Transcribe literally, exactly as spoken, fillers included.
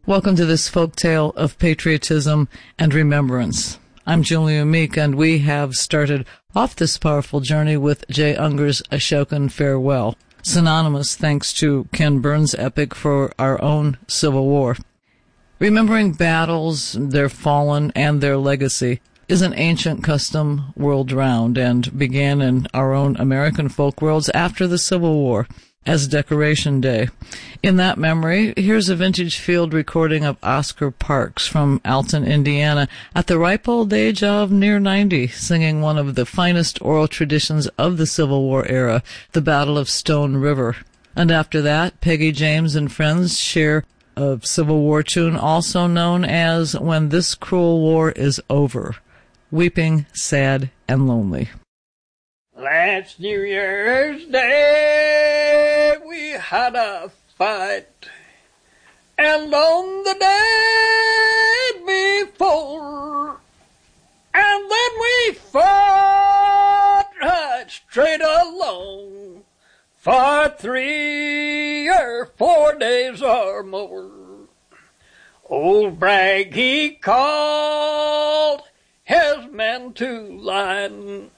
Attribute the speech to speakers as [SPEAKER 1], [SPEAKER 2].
[SPEAKER 1] Welcome to this folk tale of patriotism and remembrance. I'm Julia Meek, and we have started off this powerful journey with Jay Unger's Ashokan Farewell, synonymous thanks to Ken Burns' epic for our own Civil War. Remembering battles, their fallen, and their legacy is an ancient custom world round and began in our own American folk worlds after the Civil War as Decoration Day. In that memory, here's a vintage field recording of Oscar Parks from Alton, Indiana, at the ripe old age of near ninety, singing one of the finest oral traditions of the Civil War era, the Battle of Stone River. And after that, Peggy James and friends share a Civil War tune also known as When This Cruel War Is Over, weeping, sad, and lonely.
[SPEAKER 2] Last New Year's Day we had a fight, and on the day before, and then we fought right straight along for three or four days or more. Old Bragg, he called his men to line,